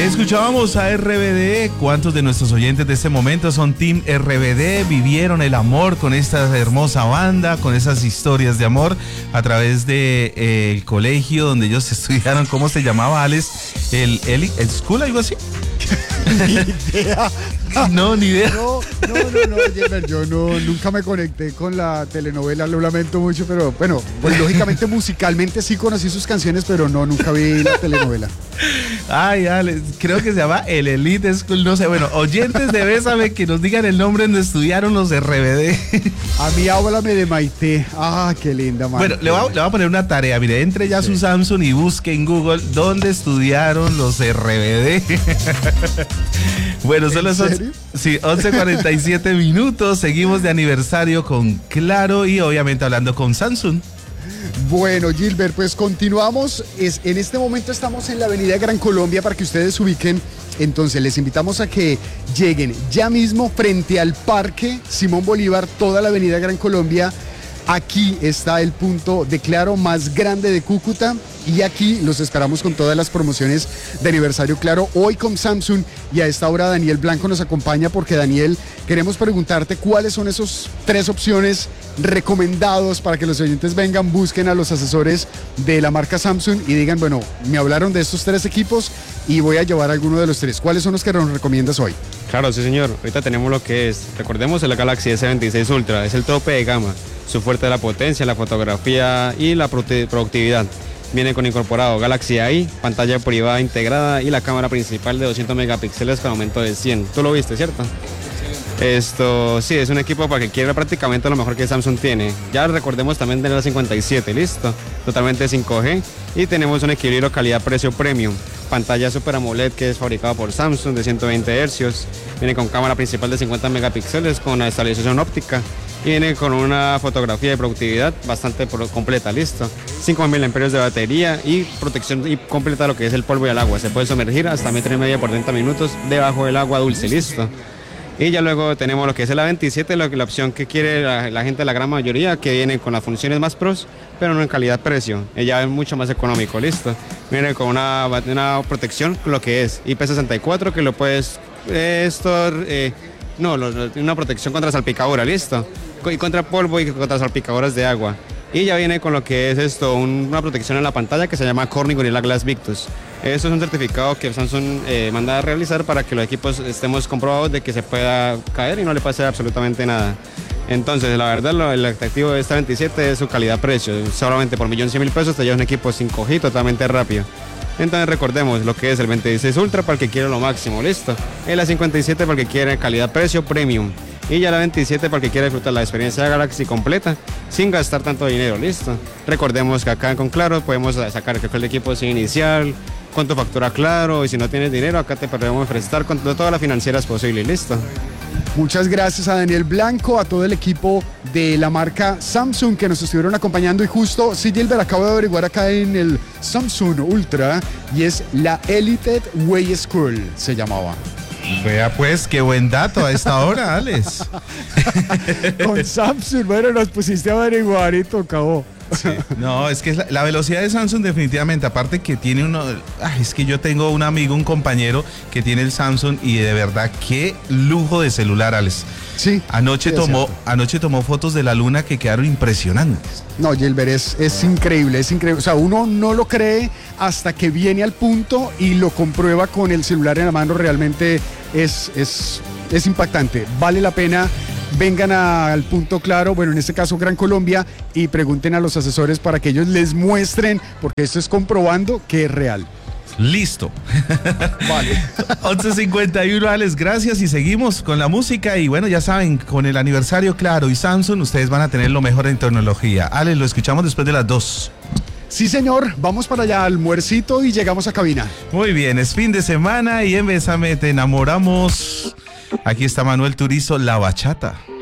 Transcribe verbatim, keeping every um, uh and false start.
Escuchábamos a R B D. ¿Cuántos de nuestros oyentes de este momento son Team R B D? Vivieron el amor con esta hermosa banda, con esas historias de amor a través de eh, el colegio donde ellos estudiaron. ¿Cómo se llamaba, Alex? ¿El, el, el School, algo así? Ni idea. No, ni idea. No, no, no, no, Gilbert, yo no, nunca me conecté con la telenovela, lo lamento mucho, pero bueno, pues lógicamente musicalmente sí conocí sus canciones, pero no, nunca vi la telenovela. Ay, Alex, creo que se llama El Elite School, no sé, bueno, oyentes de Bésame que nos digan el nombre donde estudiaron los R B D. A mí háblame de Maite, ah, qué linda, man. Bueno, le voy, a, le voy a poner una tarea, mire, entre ya sí. su Samsung y busque en Google dónde estudiaron los R B D. Bueno, son las once, sí, once cuarenta y siete minutos, seguimos de aniversario con Claro y obviamente hablando con Samsung. Bueno, Gilbert, pues continuamos. Es, en este momento estamos en la avenida Gran Colombia para que ustedes se ubiquen. Entonces les invitamos a que lleguen ya mismo frente al Parque Simón Bolívar, toda la avenida Gran Colombia. Aquí está el punto de Claro más grande de Cúcuta y aquí los esperamos con todas las promociones de aniversario Claro, hoy con Samsung, y a esta hora Daniel Blanco nos acompaña porque, Daniel, queremos preguntarte cuáles son esos tres opciones recomendados para que los oyentes vengan, busquen a los asesores de la marca Samsung y digan, bueno, me hablaron de estos tres equipos y voy a llevar alguno de los tres. ¿Cuáles son los que nos recomiendas hoy? Claro, sí señor, ahorita tenemos lo que es, recordemos el Galaxy S veintiséis Ultra, es el tope de gama. Su fuerte es la potencia, la fotografía y la productividad. Viene con incorporado Galaxy A I, pantalla privada integrada y la cámara principal de doscientos megapíxeles con aumento de cien. ¿Tú lo viste, cierto? Esto sí, es un equipo para que quiera prácticamente lo mejor que Samsung tiene. Ya recordemos también tener la cincuenta y siete, listo, totalmente cinco G, y tenemos un equilibrio calidad-precio premium. Pantalla Super AMOLED que es fabricado por Samsung de ciento veinte hercios, viene con cámara principal de cincuenta megapíxeles con estabilización óptica y viene con una fotografía de productividad bastante completa, listo. cinco mil amperios de batería y protección y completa lo que es el polvo y el agua. Se puede sumergir hasta metro y medio por treinta minutos debajo del agua dulce, listo. Y ya luego tenemos lo que es el A veintisiete, lo que, la opción que quiere la, la gente, la gran mayoría, que viene con las funciones más pros, pero no en calidad-precio. Ella es mucho más económico, listo. Viene con una, una protección, lo que es I P sesenta y cuatro, que lo puedes... Esto, eh, no, lo, una protección contra salpicadura, listo. Y contra polvo y contra salpicaduras de agua. Y ya viene con lo que es esto, un, una protección en la pantalla que se llama Corning Gorilla Glass Victus. Esto es un certificado que Samsung eh, manda a realizar para que los equipos estemos comprobados de que se pueda caer y no le pase absolutamente nada. Entonces, la verdad, lo, el atractivo de esta veintisiete es su calidad-precio. Solamente por un millón cien mil pesos te llevas un equipo cinco G totalmente rápido. Entonces recordemos lo que es el veintiséis Ultra para el que quiere lo máximo, listo. El A cincuenta y siete para el que quiere calidad-precio premium. Y ya la veintisiete para el que quiere disfrutar la experiencia de Galaxy completa sin gastar tanto dinero, listo. Recordemos que acá con Claro podemos sacar que el equipo sin inicial, con tu factura Claro, y si no tienes dinero acá te podemos prestar con todas las financieras posibles, listo. Muchas gracias a Daniel Blanco, a todo el equipo de la marca Samsung que nos estuvieron acompañando, y justo, sí, Gilbert, acabo de averiguar acá en el Samsung Ultra y es la Elite Way School, se llamaba. Vea pues, qué buen dato a esta hora, Alex. Con Samsung, bueno, nos pusiste a averiguar y tocó. Sí. No, es que la, la velocidad de Samsung definitivamente, aparte que tiene uno, ay, es que yo tengo un amigo, un compañero que tiene el Samsung y de verdad qué lujo de celular, Alex. Sí. Anoche sí, tomó, anoche tomó fotos de la luna que quedaron impresionantes. No, Gilbert, es, es increíble, es increíble. O sea, uno no lo cree hasta que viene al punto y lo comprueba con el celular en la mano. Realmente es, es, es impactante. Vale la pena. Vengan a, al punto Claro, bueno, en este caso Gran Colombia, y pregunten a los asesores para que ellos les muestren, porque esto es comprobando que es real. Listo. Vale. once cincuenta y uno, Alex, gracias, y seguimos con la música. Y bueno, ya saben, con el aniversario Claro y Samsung, ustedes van a tener lo mejor en tecnología. Alex, lo escuchamos después de las dos. Sí, señor, vamos para allá, almuercito, y llegamos a cabina. Muy bien, es fin de semana y en Bésame te enamoramos. Aquí está Manuel Turizo, La Bachata.